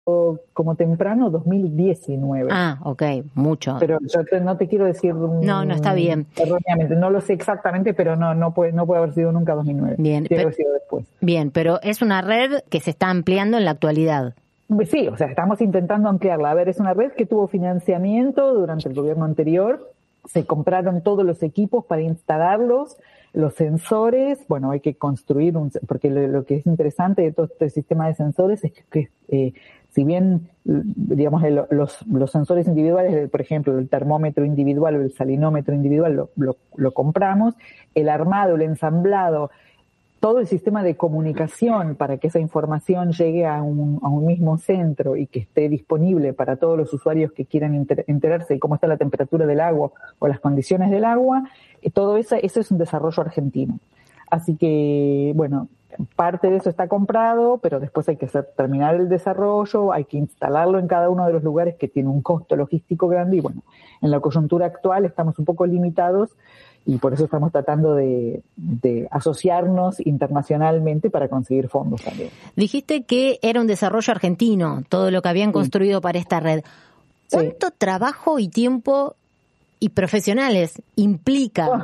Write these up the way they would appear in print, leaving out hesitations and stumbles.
como temprano 2019. Ah, ok, mucho. Pero yo no te quiero decir No, está bien. Erróneamente, no lo sé exactamente, pero no puede haber sido nunca 2009. Bien, Tiene que haber sido después. Bien, pero es una red que se está ampliando en la actualidad. Sí, o sea, estamos intentando ampliarla. A ver, es una red que tuvo financiamiento durante el gobierno anterior. Se compraron todos los equipos para instalarlos, los sensores. Bueno, hay que construir porque lo que es interesante de todo este sistema de sensores es que si bien, digamos, los sensores individuales, por ejemplo, el termómetro individual o el salinómetro individual lo compramos, el armado, el ensamblado, todo el sistema de comunicación para que esa información llegue a un mismo centro y que esté disponible para todos los usuarios que quieran enterarse de cómo está la temperatura del agua o las condiciones del agua, todo eso es un desarrollo argentino. Así que, bueno, parte de eso está comprado, pero después hay que terminar el desarrollo, hay que instalarlo en cada uno de los lugares que tiene un costo logístico grande y bueno, en la coyuntura actual estamos un poco limitados y por eso estamos tratando de asociarnos internacionalmente para conseguir fondos también. Dijiste que era un desarrollo argentino, todo lo que habían construido para esta red. ¿Cuánto trabajo y tiempo y profesionales implica?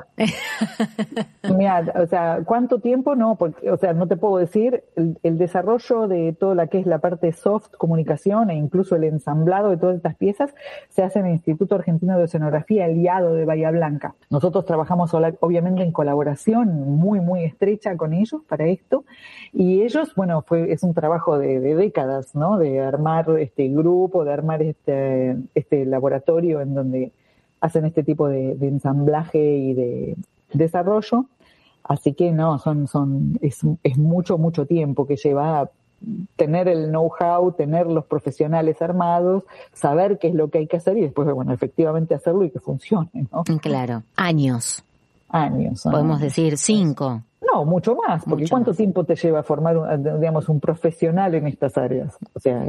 Mira, o sea, ¿cuánto tiempo? No, porque, o sea, no te puedo decir. El desarrollo de toda la que es la parte soft comunicación e incluso el ensamblado de todas estas piezas se hace en el Instituto Argentino de Oceanografía, el IADO de Bahía Blanca. Nosotros trabajamos obviamente en colaboración muy, muy estrecha con ellos para esto y ellos, bueno, es un trabajo de décadas, ¿no? De armar este grupo, de armar este laboratorio en donde hacen este tipo de ensamblaje y de desarrollo, así que no, es mucho tiempo que lleva tener el know-how, tener los profesionales armados, saber qué es lo que hay que hacer y después, bueno, efectivamente hacerlo y que funcione, ¿no? Claro, años. Podemos decir 5. No, mucho más, porque ¿cuánto tiempo te lleva formar, digamos, un profesional en estas áreas? O sea,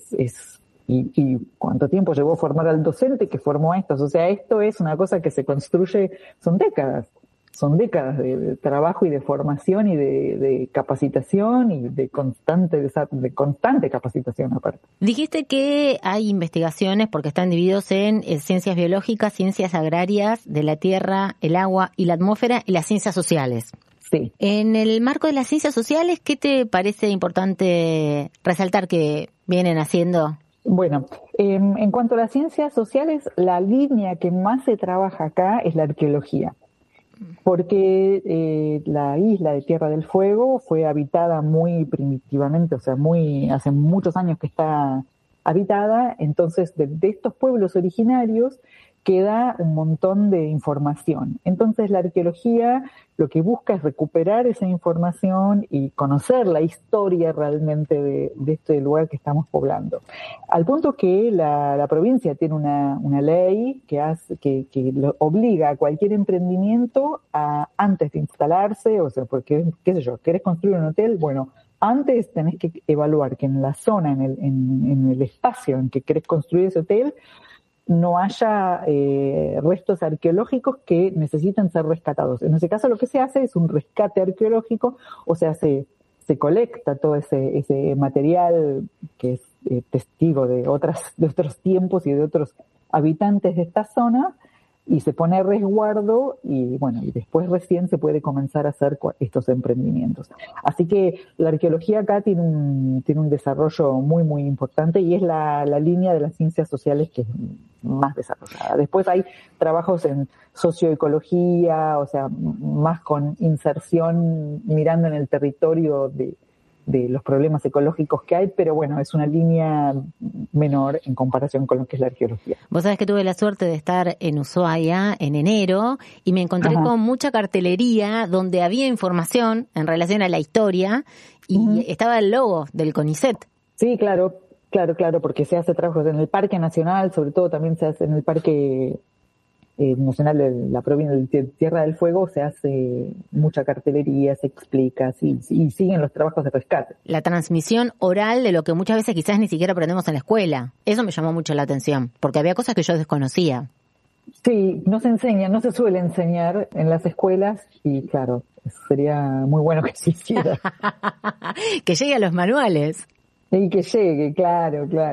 ¿Y cuánto tiempo llevó formar al docente que formó a estos? O sea, esto es una cosa que se construye, son décadas de trabajo y de formación y de capacitación y de constante capacitación aparte. Dijiste que hay investigaciones porque están divididos en ciencias biológicas, ciencias agrarias, de la tierra, el agua y la atmósfera y las ciencias sociales. Sí. En el marco de las ciencias sociales, ¿qué te parece importante resaltar que vienen haciendo? Bueno, en cuanto a las ciencias sociales, la línea que más se trabaja acá es la arqueología, porque la isla de Tierra del Fuego fue habitada muy primitivamente, o sea, hace muchos años que está habitada, entonces de estos pueblos originarios queda un montón de información. Entonces la arqueología lo que busca es recuperar esa información y conocer la historia realmente de este lugar que estamos poblando. Al punto que la provincia tiene una ley que lo obliga a cualquier emprendimiento a, antes de instalarse, o sea, porque, qué sé yo, ¿querés construir un hotel? Bueno, antes tenés que evaluar que en la zona, en el espacio en que querés construir ese hotel, no haya restos arqueológicos que necesiten ser rescatados. En ese caso lo que se hace es un rescate arqueológico, o sea, se colecta todo ese material que es testigo de otros tiempos y de otros habitantes de esta zona, y se pone a resguardo y bueno, y después recién se puede comenzar a hacer estos emprendimientos. Así que la arqueología acá tiene un desarrollo muy, muy importante y es la línea de las ciencias sociales que es más desarrollada. Después hay trabajos en socioecología, o sea, más con inserción mirando en el territorio de los problemas ecológicos que hay, pero bueno, es una línea menor en comparación con lo que es la arqueología. Vos sabés que tuve la suerte de estar en Ushuaia en enero y me encontré con mucha cartelería donde había información en relación a la historia y estaba el logo del CONICET. Sí, claro, porque se hace trabajos en el Parque Nacional, sobre todo también se hace en el Parque Nacional de la provincia de Tierra del Fuego, se hace mucha cartelería, se explica, y siguen los trabajos de rescate. La transmisión oral de lo que muchas veces quizás ni siquiera aprendemos en la escuela, eso me llamó mucho la atención, porque había cosas que yo desconocía. Sí, no se suele enseñar en las escuelas y claro, sería muy bueno que se hiciera. Que llegue a los manuales. Y que llegue, claro, claro.